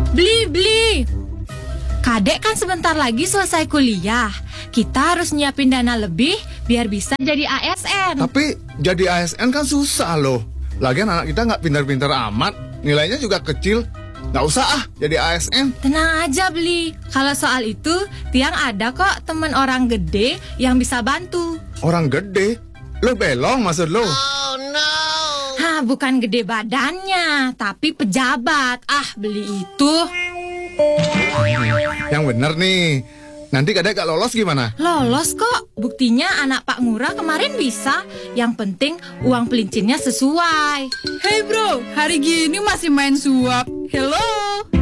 Beli. Kadek kan sebentar lagi selesai kuliah. Kita harus nyiapin dana lebih biar bisa jadi ASN. Tapi jadi ASN kan susah loh. Lagian anak kita nggak pintar-pintar amat. Nilainya juga kecil. Nggak usah jadi ASN. Tenang aja, Beli. Kalau soal itu, Tiang ada kok teman orang gede yang bisa bantu. Orang gede? Lo belong maksud lo? Oh no. Hah, bukan gede badannya, tapi pejabat. Beli itu. Yang bener nih. Nanti kadek gak lolos gimana? Lolos kok. Buktinya anak Pak Ngurah kemarin bisa. Yang penting uang pelincinnya sesuai. Hey bro, hari gini masih main suap. Hello.